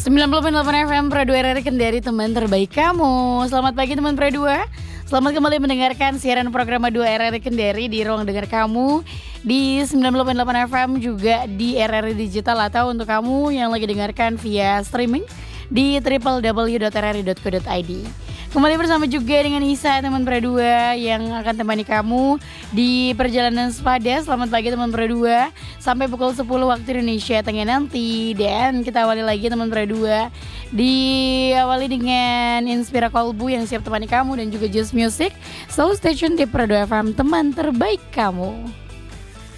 90,8 FM Pro 2 RRI Kendari, teman terbaik kamu. Selamat pagi teman Pro 2. Selamat kembali mendengarkan siaran program 2 RRI Kendari di ruang dengar kamu di 90,8 FM, juga di RRI Digital, atau untuk kamu yang lagi dengarkan via streaming di www.rri.co.id. Kembali bersama juga dengan Isa, teman Pro 2, yang akan temani kamu di perjalanan sepada. Selamat pagi teman Pro 2, sampai pukul 10 waktu Indonesia Tengah nanti. Dan kita awali lagi teman Pro 2, diawali dengan Inspira Kolbu yang siap temani kamu, dan juga Just Music. Selalu stay tune di Pro 2 FM, teman terbaik kamu.